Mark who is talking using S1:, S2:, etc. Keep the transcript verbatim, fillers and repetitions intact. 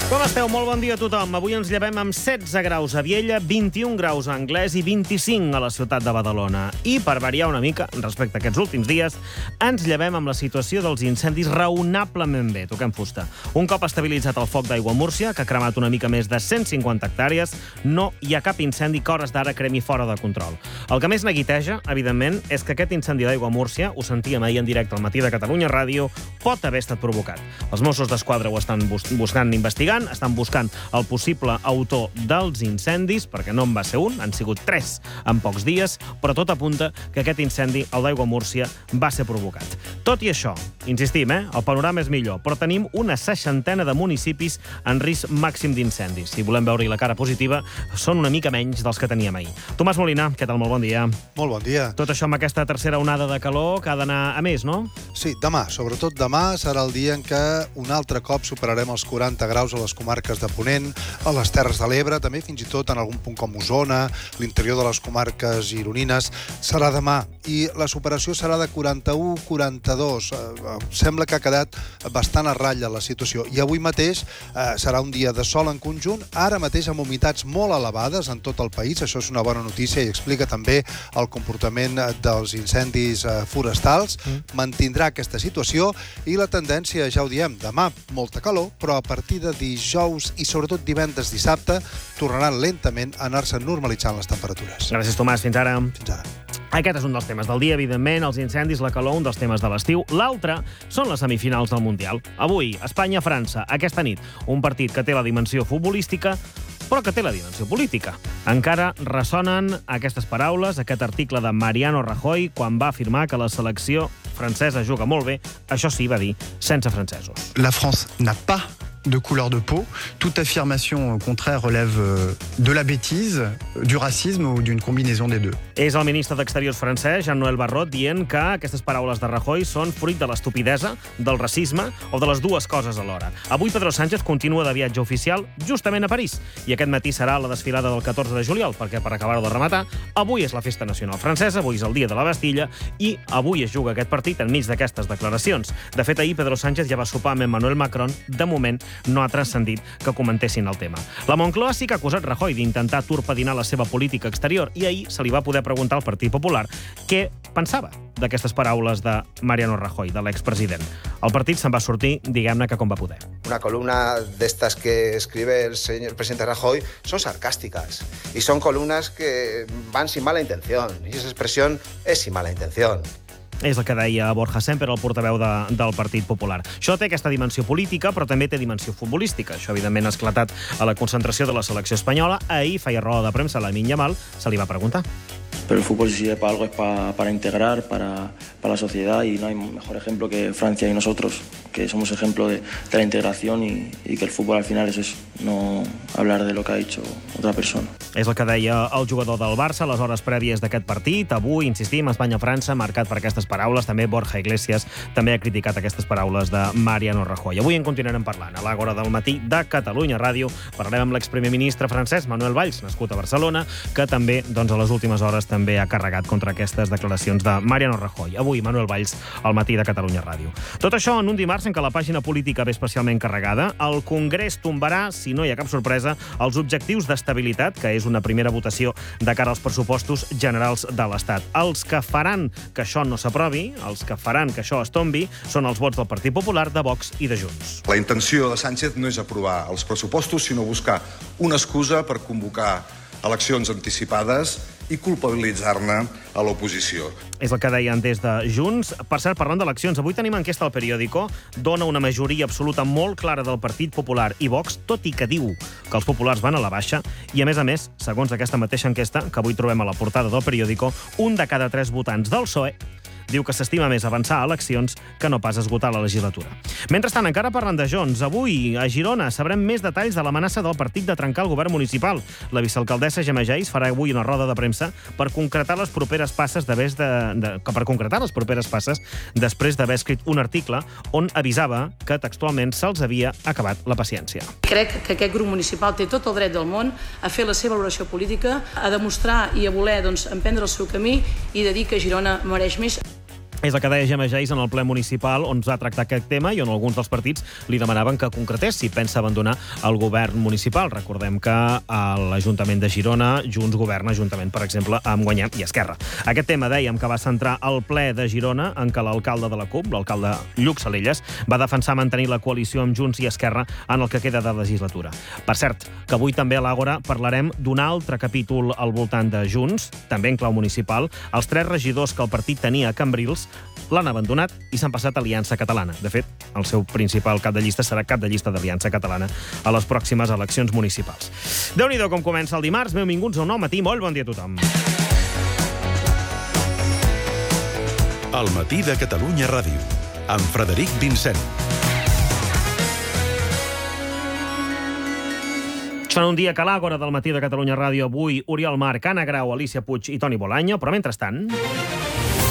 S1: Com esteu? Molt bon dia a tothom. Avui ens llevem amb setze graus a Viella, vint-i-un graus a Anglès i vint-i-cinc a la ciutat de Badalona. I, per variar una mica, respecte a aquests últims dies, ens llevem amb la situació dels incendis raonablement bé. Toquem fusta. Un cop estabilitzat el foc d'aigua a Múrcia, que ha cremat una mica més de cent cinquanta hectàrees, no hi ha cap incendi que a hores d'ara cremi fora de control. El que més neguiteja, evidentment, és que aquest incendi d'aigua a Múrcia, ho sentíem ahir en directe al Matí de Catalunya Ràdio, pot haver estat provocat. Els Mossos d'Esquadra ho estan bus buscant investigant, estan buscant el possible autor dels incendis, perquè no en va ser un, han sigut tres en pocs dies, però tot apunta que aquest incendi, el d'aigua a Múrcia, va ser provocat. Tot i això, insistim, eh? El panorama és millor, però tenim una seixantena de municipis en risc màxim d'incendis. Si volem veure-hi la cara positiva, són una mica menys dels que teníem ahir. Tomàs Molina, què tal? Molt bon dia.
S2: Molt bon dia.
S1: Tot això amb aquesta tercera onada de calor que ha d'anar a més, no?
S2: Sí, demà, sobretot demà, serà el dia en què un altre cop superarem els quaranta graus a les comarques de Ponent, a les Terres de l'Ebre, també fins i tot en algun punt com Osona, l'interior de les comarques gironines, serà demà. I la superació serà de quaranta-u a quaranta-dos. Eh, sembla que ha quedat bastant a ratlla la situació. I avui mateix eh, serà un dia de sol en conjunt, ara mateix amb humitats molt elevades en tot el país. Això és una bona notícia i explica també el comportament dels incendis eh, forestals. Mm. Mantindrà aquesta situació i la tendència, ja ho diem, demà molta calor, però a partir de dijous i sobretot divendres, dissabte, tornaran lentament a anar-se normalitzant les temperatures.
S1: Gràcies, Tomàs. Fins ara.
S2: Fins ara.
S1: Aquest és un dels temes del dia, evidentment, els incendis, la calor, un dels temes de l'estiu. L'altre són les semifinals del Mundial. Avui, Espanya-França, aquesta nit, un partit que té la dimensió futbolística, però que té la dimensió política. Encara ressonen aquestes paraules, aquest article de Mariano Rajoy, quan va afirmar que la selecció francesa juga molt bé, això sí, va dir, sense francesos.
S3: La France n'a pas de couleur de peau. Toute affirmation contraire relève de la bêtise, du racisme ou d'une combinaison des deux.
S1: És el ministre d'Exteriors francès, Jean-Noël Barrot, dient que aquestes paraules de Rajoy són fruit de l'estupidesa, del racisme o de les dues coses alhora. Avui Pedro Sánchez continua de viatge oficial justament a París i aquest matí serà la desfilada del catorze de juliol, perquè per acabar-ho de rematar, avui és la festa nacional francesa, avui és el dia de la Bastilla i avui es juga aquest partit enmig d'aquestes declaracions. De fet, ahir Pedro Sánchez ja va sopar amb Emmanuel Macron. De moment, no ha transcendit que comentessin el tema. La Moncloa sí que ha acusat Rajoy d'intentar torpedinar la seva política exterior i ahir se li va poder preguntar al Partit Popular què pensava d'aquestes paraules de Mariano Rajoy, de l'expresident. El partit se'n va sortir, diguem-ne que com va poder.
S4: Una columna de estas que escribe el señor presidente Rajoy son sarcásticas y son columnas que van sin mala intención y esa expresión es sin mala intención.
S1: És el que deia Borja Semper, el portaveu de, del Partit Popular. Això té aquesta dimensió política, però també té dimensió futbolística. Això, evidentment, ha esclatat a la concentració de la selecció espanyola. Ahir feia roda de premsa a Lamine Yamal, se li va preguntar.
S5: Pero el fútbol, si sirve para algo, es para, para integrar, para, para la sociedad, y no hay mejor ejemplo que Francia y nosotros, que somos ejemplo de, de la integración y, y que el fútbol al final es eso, no hablar de lo que ha dicho otra persona.
S1: És el que deia el jugador del Barça a les hores prèvies d'aquest partit. Avui, insistim, Espanya-França, marcat per aquestes paraules. També Borja Iglesias també ha criticat aquestes paraules de Mariano Rajoy. Avui en continuarem parlant. A l'Àgora del Matí de Catalunya Ràdio parlarem amb l'exprimer ministre francès, Manuel Valls, nascut a Barcelona, que també, doncs, a les últimes hores també ha carregat contra aquestes declaracions de Mariano Rajoy. Avui, Manuel Valls, al Matí de Catalunya Ràdio. Tot això en un dimarts en què la pàgina política ve especialment carregada. El Congrés tombarà, si no hi ha cap sorpresa, els objectius d'estabilitat, que és una primera votació de cara als pressupostos generals de l'Estat. Els que faran que això no s'aprovi, els que faran que això es tombi, són els vots del Partit Popular, de Vox i de Junts.
S6: La intenció de Sánchez no és aprovar els pressupostos, sinó buscar una excusa per convocar eleccions anticipades i culpabilitzar-ne a l'oposició.
S1: És el que deien des de Junts. Per cert, parlant d'eleccions, avui tenim enquesta al Periódico, dona una majoria absoluta molt clara del Partit Popular i Vox, tot i que diu que els populars van a la baixa, i a més a més, segons aquesta mateixa enquesta, que avui trobem a la portada del Periódico, un de cada tres votants del P S O E diu que s'estima més avançar a eleccions que no pas esgotar la legislatura. Mentrestant, encara parlant de Junts, avui a Girona sabrem més detalls de l'amenaça del partit de trencar el govern municipal. La vicealcaldessa Gemma Geis farà avui una roda de premsa per concretar les properes passes de, de, per concretar les properes passes després d'haver escrit un article on avisava que textualment se'ls havia acabat la paciència.
S7: Crec que aquest grup municipal té tot el dret del món a fer la seva valoració política, a demostrar i a voler doncs, emprendre el seu camí i de dir que Girona mereix més.
S1: És el que deia Gemma Geis en el ple municipal on es va tractar aquest tema i on alguns dels partits li demanaven que concretés si pensa abandonar el govern municipal. Recordem que a l'Ajuntament de Girona Junts governa juntament, per exemple, amb Guanyem i Esquerra. Aquest tema, dèiem, que va centrar el ple de Girona en què l'alcalde de la CUP, l'alcalde Lluc Salelles, va defensar mantenir la coalició amb Junts i Esquerra en el que queda de legislatura. Per cert, que avui també a l'Àgora parlarem d'un altre capítol al voltant de Junts, també en clau municipal. Els tres regidors que el partit tenia a Cambrils l'han abandonat i s'han passat a Aliança Catalana. De fet, el seu principal cap de llista serà cap de llista d'Aliança Catalana a les pròximes eleccions municipals. Déu-n'hi-do com comença el dimarts. Benvinguts a Un nou matí. Molt bon dia a tothom.
S8: El matí de Catalunya Ràdio, amb Frederic Vincent.
S1: Fan un dia que a l'Àgora del matí de Catalunya Ràdio avui Oriol Marc, Anna Grau, Alicia Puig i Toni Bolaño, però mentrestant...